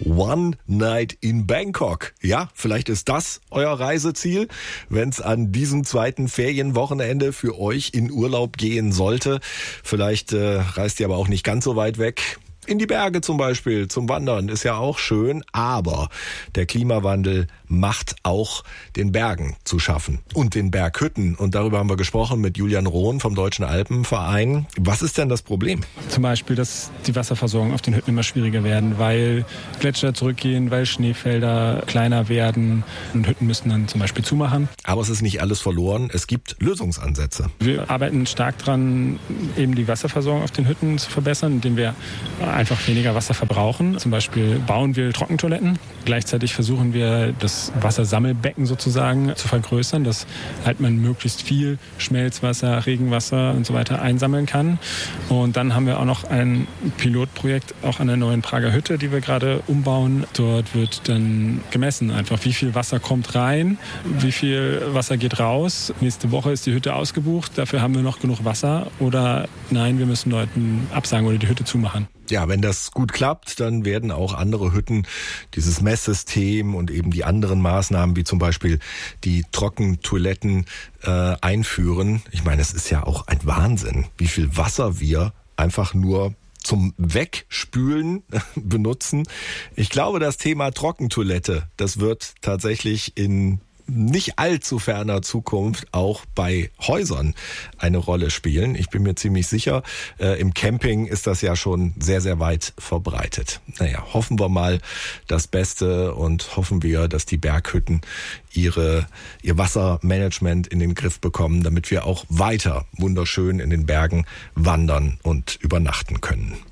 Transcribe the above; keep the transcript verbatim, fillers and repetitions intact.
One Night in Bangkok. Ja, vielleicht ist das euer Reiseziel, wenn es an diesem zweiten Ferienwochenende für euch in Urlaub gehen sollte. Vielleicht äh, reist ihr aber auch nicht ganz so weit weg. In die Berge zum Beispiel, zum Wandern, ist ja auch schön, aber der Klimawandel macht auch den Bergen zu schaffen und den Berghütten. Und darüber haben wir gesprochen mit Julian Rohn vom Deutschen Alpenverein. Was ist denn das Problem? Zum Beispiel, dass die Wasserversorgung auf den Hütten immer schwieriger werden, weil Gletscher zurückgehen, weil Schneefelder kleiner werden und Hütten müssen dann zum Beispiel zumachen. Aber es ist nicht alles verloren, es gibt Lösungsansätze. Wir arbeiten stark dran, eben die Wasserversorgung auf den Hütten zu verbessern, indem wir einfach weniger Wasser verbrauchen. Zum Beispiel bauen wir Trockentoiletten. Gleichzeitig versuchen wir, das Wassersammelbecken sozusagen zu vergrößern, dass halt man möglichst viel Schmelzwasser, Regenwasser und so weiter einsammeln kann. Und dann haben wir auch noch ein Pilotprojekt auch an der neuen Prager Hütte, die wir gerade umbauen. Dort wird dann gemessen einfach, wie viel Wasser kommt rein, wie viel Wasser geht raus. Nächste Woche ist die Hütte ausgebucht, dafür haben wir noch genug Wasser. Oder nein, wir müssen Leuten absagen oder die Hütte zumachen. Ja, wenn das gut klappt, dann werden auch andere Hütten dieses Messsystem und eben die anderen Maßnahmen, wie zum Beispiel die Trockentoiletten, äh, einführen. Ich meine, es ist ja auch ein Wahnsinn, wie viel Wasser wir einfach nur zum Wegspülen benutzen. Ich glaube, das Thema Trockentoilette, das wird tatsächlich in nicht allzu ferner Zukunft auch bei Häusern eine Rolle spielen. Ich bin mir ziemlich sicher, äh, im Camping ist das ja schon sehr, sehr weit verbreitet. Naja, hoffen wir mal das Beste und hoffen wir, dass die Berghütten ihre, ihr Wassermanagement in den Griff bekommen, damit wir auch weiter wunderschön in den Bergen wandern und übernachten können.